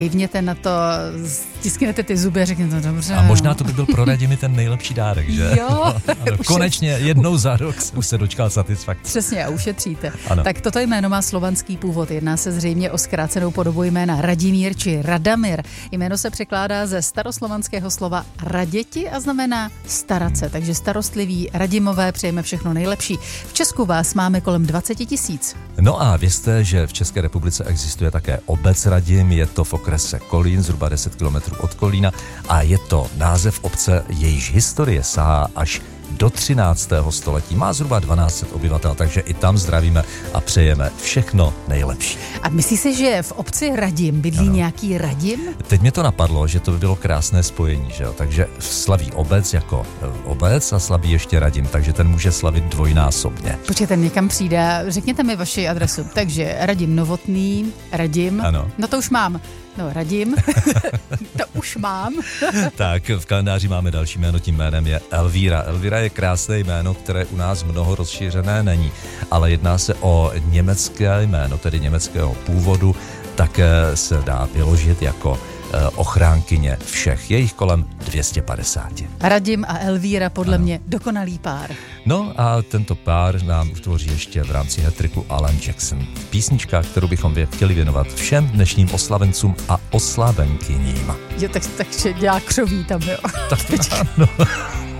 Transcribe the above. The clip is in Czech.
Kývněte na to, stisknete ty zuby a řekněte to dobře. A možná to by byl pro Radimi ten nejlepší dárek, že? Jo. Ano, konečně jednou za rok už se dočkal satisfakce. Přesně, a ušetříte. Ano. Tak toto jméno má slovanský původ. Jedná se zřejmě o zkrácenou podobu jména Radimír či Radamir. Jméno se překládá ze staroslovanského slova raděti a znamená starat se. Takže starostliví Radimové přejeme všechno nejlepší. V Česku vás máme kolem 20 000. No a vězte, že v České republice existuje také obec Radim, je to v okrese Kolín, zhruba 10 kilometrů od Kolína a je to název obce, jejíž historie sahá až do 13. století. Má zhruba 1200 obyvatel, takže i tam zdravíme a přejeme všechno nejlepší. A myslíš si, že v obci Radim bydlí nějaký Radim? Teď mě to napadlo, že to by bylo krásné spojení, že jo? Takže slaví obec jako obec a slaví ještě Radim, takže ten může slavit dvojnásobně. Počkejte, někam přijde, řekněte mi vaši adresu. Takže Radim Novotný, Radim, Ano. No to už mám. No, Radim, to už mám. Tak, v kalendáři máme další jméno, tím jménem je Elvíra. Elvíra je krásné jméno, které u nás mnoho rozšířené není, ale jedná se o německé jméno, tedy německého původu, také se dá vyložit jako ochránkyně všech. Je jich kolem 250. Radim a Elvíra podle mě dokonalý pár. No a tento pár nám utvoří ještě v rámci hat-tricku Alan Jackson. Písnička, kterou bychom chtěli věnovat všem dnešním oslavencům a oslavenkyním. Jo, takže dělá křoví tam, jo. Tak, no.